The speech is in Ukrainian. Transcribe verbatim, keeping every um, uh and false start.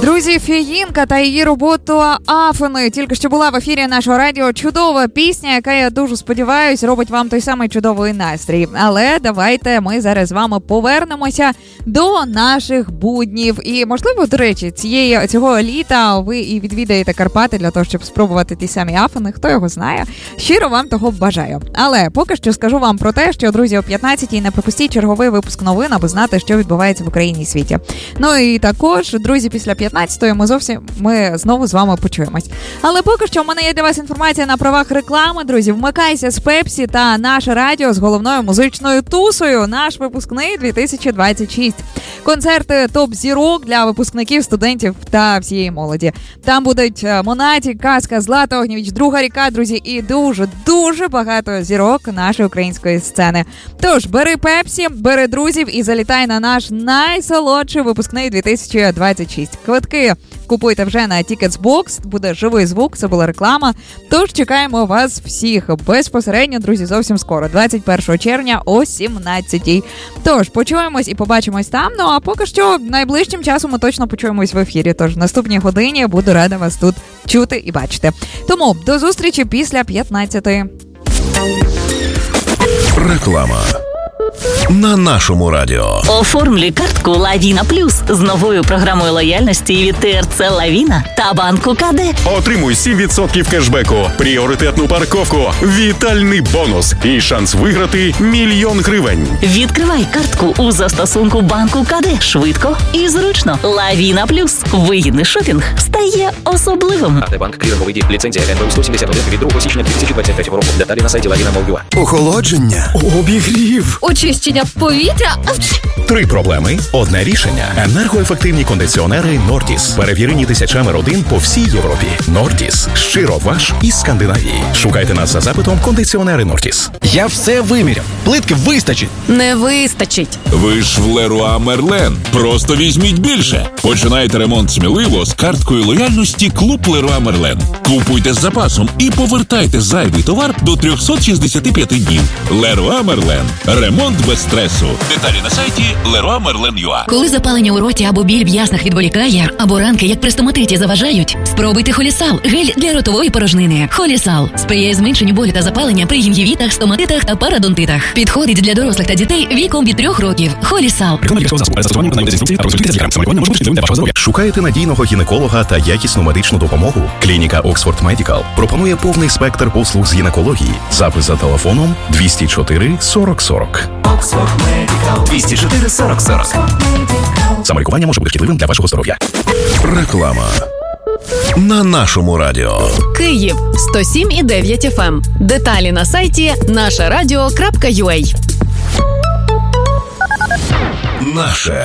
Друзі, Фіїнка та її роботу Афини тільки що була в ефірі нашого радіо. Чудова пісня, яка, я дуже сподіваюся, робить вам той самий чудовий настрій. Але давайте ми зараз з вами повернемося до наших буднів. І, можливо, до речі, цієї, цього літа ви і відвідаєте Карпати для того, щоб спробувати ті самі Афини. Хто його знає. Щиро вам того бажаю. Але поки що скажу вам про те, що, друзі, о п'ятнадцятій не пропустіть черговий випуск новин, аби знати, що відбувається в Україні і світі. Ну і також, друзі, після п'ятнадцятої ми зовсім ми знову з вами почуємось. Але поки що в мене є для вас інформація на правах реклами, друзі. Вмикайся з Пепсі та наше радіо з головною музичною тусою. Наш випускний дві тисячі двадцять шість. Концерти топ-зірок для випускників, студентів та всієї молоді. Там будуть Монатік, Казка, Злата Огнєвіч, Друга ріка, друзі, і дуже-дуже багато зірок нашої української сцени. Тож, бери Пепсі, бери друзів і залітай на наш найсолодший випускний дві тисячі двадцять шість. Квитки купуйте вже на Ticketsbox, буде живий звук, це була реклама. Тож чекаємо вас всіх безпосередньо, друзі, зовсім скоро, двадцять першого червня о сімнадцятій. Тож, почуємось і побачимось там, ну а поки що найближчим часом ми точно почуємось в ефірі, тож в наступній годині буду рада вас тут чути і бачити. Тому до зустрічі після п'ятнадцятої. Реклама на нашому радіо. Оформлюй картку Лавіна Плюс з новою програмою лояльності від ТРЦ Лавіна та банку КД. Отримуй сім відсотків кешбеку, пріоритетну парковку, вітальний бонус і шанс виграти мільйон гривень. Відкривай картку у застосунку банку КД. Швидко і зручно. Лавіна Плюс. Вигідний шопінг стає особливим. АТ Банк, кліринговий дій, ліцензія ен ве сто сімдесят один від другого січня дві тисячі двадцять третього року. Деталі на сайті лавіна крапка мов крапка ю а. Охолодження, обігрів, очищення повітря. три проблеми, одне рішення. Енергоефективні кондиціонери Нортіс. Перевірені тисячами родин по всій Європі. Нортіс. Щиро ваш із Скандинавії. Шукайте нас за запитом кондиціонери Нортіс. Я все виміряв. Плитки вистачить. Не вистачить. Ви ж в Леруа Мерлен. Просто візьміть більше. Починайте ремонт сміливо з карткою лояльності Клуб Леруа Мерлен. Купуйте з запасом і повертайте зайвий товар до триста шістдесят п'ять днів. Леруа Мерлен. Ремонт без стресу. Деталі на сайті леруа мерлен крапка ю а. Коли запалення у роті або біль в яснах відволікає, або ранки, як при стоматиті, заважають, спробуйте Холісал – гель для ротової порожнини. Холісал сприяє зменшенню болю та запалення при гінгівітах, стоматитах та парадонтитах. Підходить для дорослих та дітей віком від трьох років. Холісал. Шукаєте надійного гінеколога та якісну медичну допомогу? Клініка Оксфорд Медікал пропонує повний спектр послуг з гінекології. Запис за телефоном двісті чотири сорок сорок. Оксфорд Медікал. двісті чотири сорок сорок. Самолікування може бути шкідливим для вашого здоров'я. Реклама на нашому радіо. Київ сто сім і дев'ять еф ем. Деталі на сайті наша радіо крапка ю а. Наше